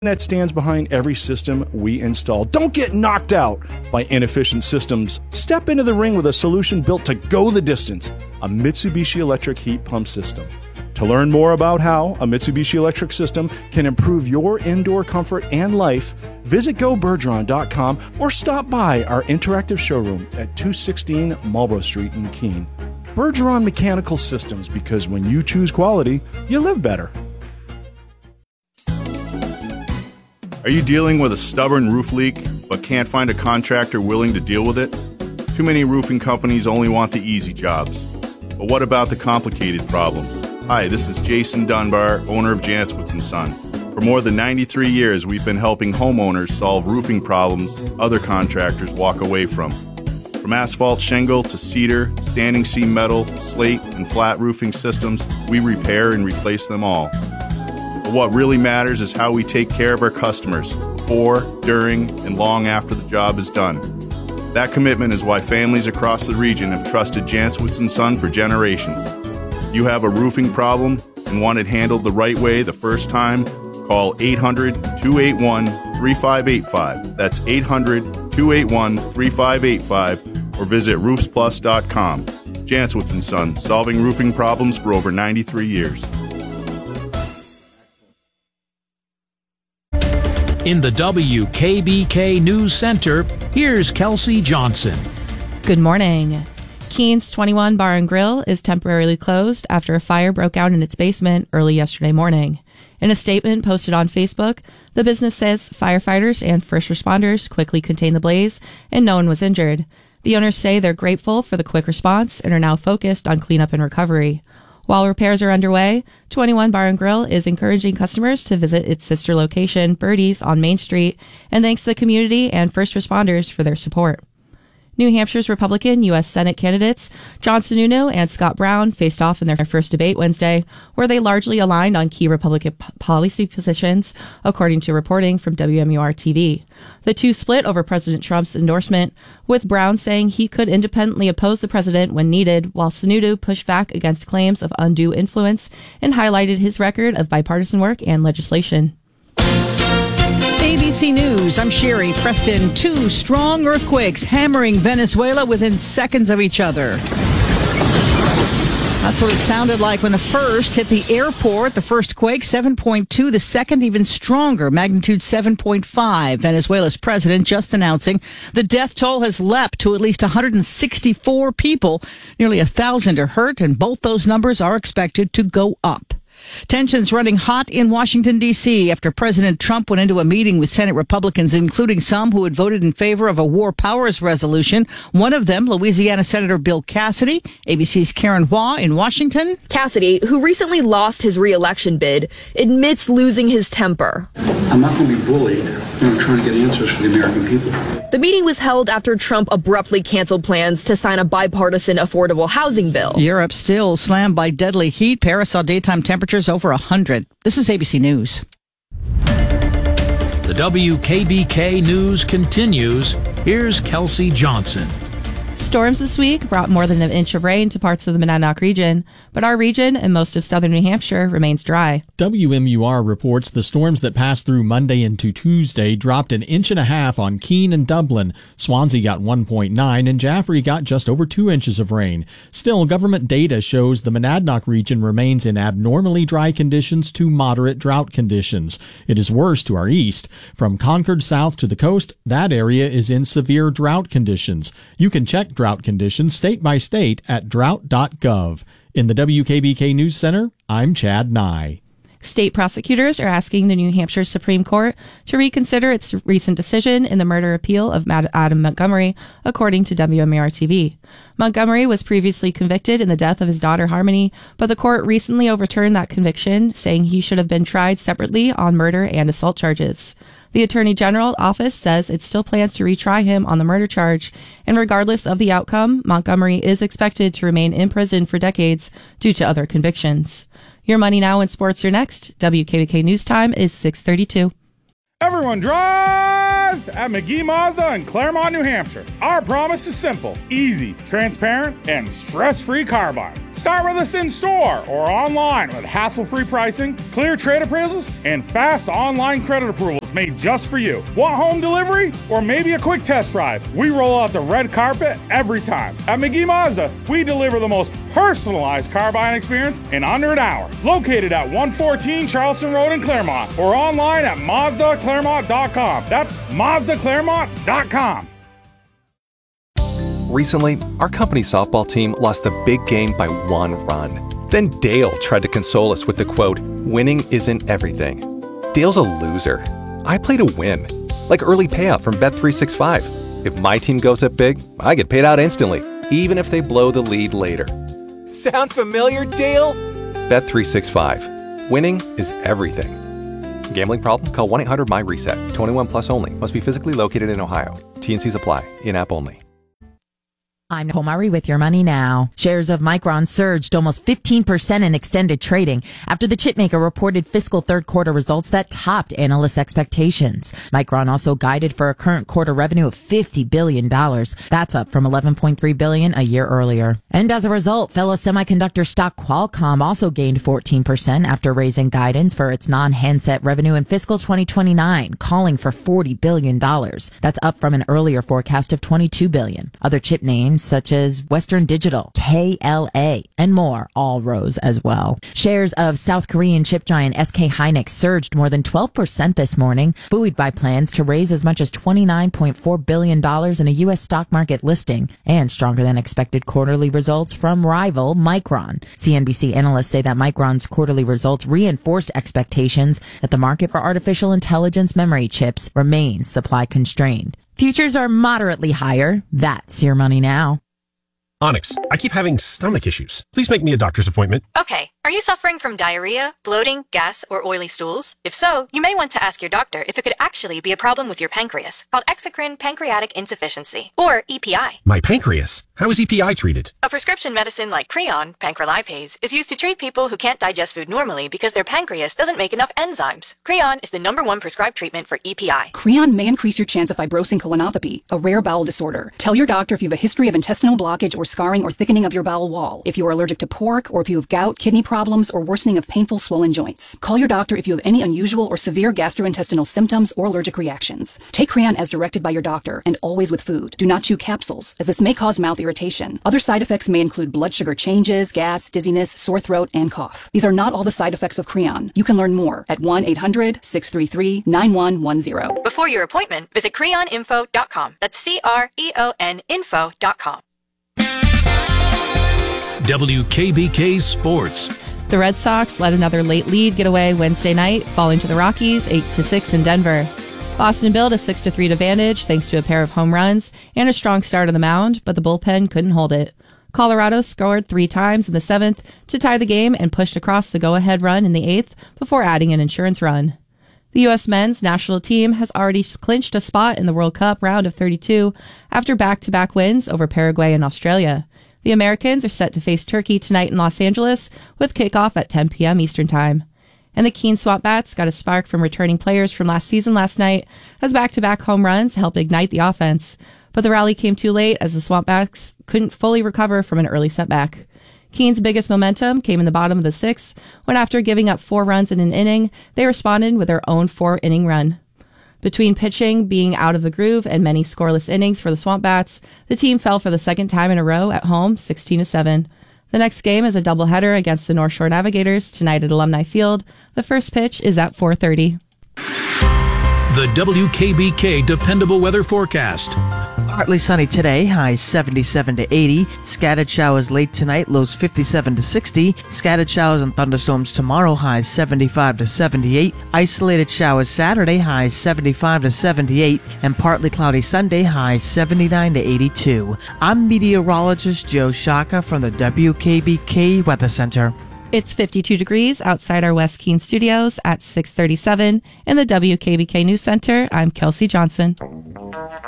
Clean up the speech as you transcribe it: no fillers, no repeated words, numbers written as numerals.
that stands behind every system we install. Don't get knocked out by inefficient systems. Step into the ring with a solution built to go the distance, a Mitsubishi electric heat pump system. To learn more about how a Mitsubishi electric system can improve your indoor comfort and life, visit gobergeron.com or stop by our interactive showroom at 216 Marlborough Street in Keene. Bergeron Mechanical Systems, because when you choose quality, you live better. Are you dealing with a stubborn roof leak but can't find a contractor willing to deal with it? Too many roofing companies only want the easy jobs. But what about the complicated problems? Hi, this is Jason Dunbar, owner of Jantzwitz & Son. For more than 93 years, we've been helping homeowners solve roofing problems other contractors walk away from. From asphalt shingle to cedar, standing seam metal, slate, and flat roofing systems, we repair and replace them all. But what really matters is how we take care of our customers before, during, and long after the job is done. That commitment is why families across the region have trusted Jantzwitz & Son for generations. If you have a roofing problem and want it handled the right way the first time, call 800-281-3585. That's 800-281-3585 or visit roofsplus.com. Jantzwitz & Son, solving roofing problems for over 93 years. In the WKBK News Center, here's Kelsey Johnson. Good morning. Keene's 21 Bar and Grill is temporarily closed after a fire broke out in its basement early yesterday morning. In a statement posted on Facebook, the business says firefighters and first responders quickly contained the blaze and no one was injured. The owners say they're grateful for the quick response and are now focused on cleanup and recovery. While repairs are underway, 21 Bar and Grill is encouraging customers to visit its sister location, Birdie's, on Main Street, and thanks to the community and first responders for their support. New Hampshire's Republican U.S. Senate candidates John Sununu and Scott Brown faced off in their first debate Wednesday, where they largely aligned on key Republican policy positions, according to reporting from WMUR-TV. The two split over President Trump's endorsement, with Brown saying he could independently oppose the president when needed, while Sununu pushed back against claims of undue influence and highlighted his record of bipartisan work and legislation. ABC News, I'm Sherry Preston. Two strong earthquakes hammering Venezuela within seconds of each other. That's what it sounded like when the first hit the airport. The first quake, 7.2. The second, even stronger, magnitude 7.5. Venezuela's president just announcing the death toll has leapt to at least 164 people. Nearly 1,000 are hurt, and both those numbers are expected to go up. Tensions running hot in Washington, D.C. after President Trump went into a meeting with Senate Republicans, including some who had voted in favor of a war powers resolution. One of them, Louisiana Senator Bill Cassidy. ABC's Karen Hua in Washington. Cassidy, who recently lost his re-election bid, admits losing his temper. I'm not going to be bullied. I'm trying to get answers for the American people. The meeting was held after Trump abruptly canceled plans to sign a bipartisan affordable housing bill. Europe still slammed by deadly heat. Paris saw daytime temperatures over 100. This is ABC News. The WKBK News continues. Here's Kelsey Johnson. Storms this week brought more than an inch of rain to parts of the Monadnock region, but our region and most of southern New Hampshire remains dry. WMUR reports the storms that passed through Monday into Tuesday dropped 1.5 inches on Keene and Dublin. Swansea got 1.9 and Jaffrey got just over 2 inches of rain. Still, government data shows the Monadnock region remains in abnormally dry conditions to moderate drought conditions. It is worse to our east. From Concord south to the coast, that area is in severe drought conditions. You can check drought conditions state by state at drought.gov. In the WKBK News Center, I'm Chad Nye. State prosecutors are asking the New Hampshire Supreme Court to reconsider its recent decision in the murder appeal of Adam Montgomery, according to WMUR-TV. Montgomery was previously convicted in the death of his daughter Harmony, but the court recently overturned that conviction, saying he should have been tried separately on murder and assault charges. The Attorney General's office says it still plans to retry him on the murder charge, and regardless of the outcome, Montgomery is expected to remain in prison for decades due to other convictions. Your Money Now and Sports are next. WKBK News Time is 6:32. Everyone drive! guys at McGee Mazda in Claremont, New Hampshire. Our promise is simple, easy, transparent, and stress-free car buying. Start with us in store or online with hassle-free pricing, clear trade appraisals, and fast online credit approvals made just for you. Want home delivery or maybe a quick test drive? We roll out the red carpet every time. At McGee Mazda, we deliver the most personalized car buying experience in under an hour. Located at 114 Charleston Road in Claremont or online at MazdaClaremont.com. That's MazdaClaremont.com. Recently, our company softball team lost the big game by 1 run. Then Dale tried to console us with the quote, "Winning isn't everything." Dale's a loser. I play to win. Like early payout from Bet365. If my team goes up big, I get paid out instantly, even if they blow the lead later. Sound familiar, Dale? Bet365. Winning is everything. Gambling problem? Call 1-800-MY-RESET. 21 plus only. Must be physically located in Ohio. T&Cs apply. In-app only. I'm Nicole Murray with Your Money Now. Shares of Micron surged almost 15% in extended trading after the chipmaker reported fiscal third quarter results that topped analysts' expectations. Micron also guided for a current quarter revenue of $50 billion. That's up from $11.3 billion a year earlier. And as a result, fellow semiconductor stock Qualcomm also gained 14% after raising guidance for its non-handset revenue in fiscal 2029, calling for $40 billion. That's up from an earlier forecast of $22 billion. Other chip names such as Western Digital, KLA, and more all rose as well. Shares of South Korean chip giant SK Hynix surged more than 12% this morning, buoyed by plans to raise as much as $29.4 billion in a U.S. stock market listing and stronger than expected quarterly results from rival Micron. CNBC analysts say that Micron's quarterly results reinforced expectations that the market for artificial intelligence memory chips remains supply constrained. Futures are moderately higher. That's Your Money Now. Onyx, I keep having stomach issues. Please make me a doctor's appointment. Okay. Are you suffering from diarrhea, bloating, gas, or oily stools? If so, you may want to ask your doctor if it could actually be a problem with your pancreas, called exocrine pancreatic insufficiency, or EPI. My pancreas? How is EPI treated? A prescription medicine like Creon, pancrelipase, is used to treat people who can't digest food normally because their pancreas doesn't make enough enzymes. Creon is the #1 prescribed treatment for EPI. Creon may increase your chance of fibrosing colonopathy, a rare bowel disorder. Tell your doctor if you have a history of intestinal blockage or scarring or thickening of your bowel wall, if you are allergic to pork, or if you have gout, kidney problems, or worsening of painful swollen joints. Call your doctor if you have any unusual or severe gastrointestinal symptoms or allergic reactions. Take Creon as directed by your doctor, and always with food. Do not chew capsules, as this may cause mouth irritation. Other side effects may include blood sugar changes, gas, dizziness, sore throat, and cough. These are not all the side effects of Creon. You can learn more at 1-800-633-9110. Before your appointment, visit creoninfo.com. That's CREON info.com. WKBK Sports. The Red Sox let another late lead get away Wednesday night, falling to the Rockies 8-6 in Denver. Boston built a 6-3 advantage thanks to a pair of home runs and a strong start on the mound, but the bullpen couldn't hold it. Colorado scored 3 times in the 7th to tie the game and pushed across the go-ahead run in the 8th before adding an insurance run. The U.S. men's national team has already clinched a spot in the World Cup round of 32 after back-to-back wins over Paraguay and Australia. The Americans are set to face Turkey tonight in Los Angeles with kickoff at 10 p.m. Eastern Time. And the Keene Swamp Bats got a spark from returning players from last season last night as back-to-back home runs helped ignite the offense. But the rally came too late as the Swamp Bats couldn't fully recover from an early setback. Keene's biggest momentum came in the bottom of the 6th when after giving up 4 runs in an inning, they responded with their own 4-inning run. Between pitching being out of the groove and many scoreless innings for the Swamp Bats, the team fell for the second time in a row at home 16-7. The next game is a doubleheader against the North Shore Navigators tonight at Alumni Field. The first pitch is at 4:30. The WKBK Dependable Weather Forecast. Partly sunny today, highs 77 to 80. Scattered showers late tonight, lows 57 to 60. Scattered showers and thunderstorms tomorrow, highs 75 to 78. Isolated showers Saturday, highs 75 to 78. And partly cloudy Sunday, highs 79 to 82. I'm meteorologist Joe Shaka from the WKBK Weather Center. It's 52 degrees outside our West Keene studios at 6:37 in the WKBK News Center. I'm Kelsey Johnson.